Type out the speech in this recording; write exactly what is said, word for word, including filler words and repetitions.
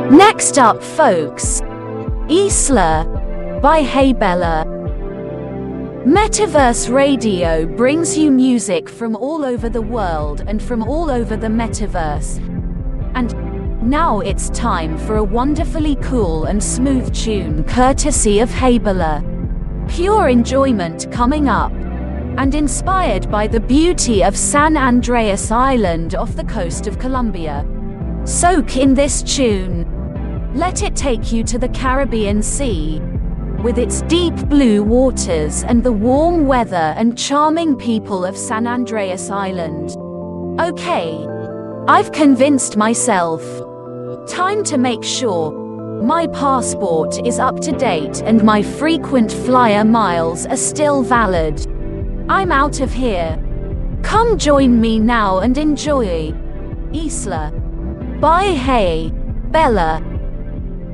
Next up, folks, Isla by Hey Bella. Metaverse Radio brings you music from all over the world and from all over the metaverse. And now it's time for a wonderfully cool and smooth tune courtesy of Hey Bella. Pure enjoyment coming up, and inspired by the beauty of San Andreas Island off the coast of Colombia. Soak in this tune. Let it take you to the Caribbean Sea, with its deep blue waters and the warm weather and charming people of San Andreas Island. Okay, I've convinced myself. Time to make sure my passport is up to date and my frequent flyer miles are still valid. I'm out of here. Come join me now and enjoy Isla by Hey Bella.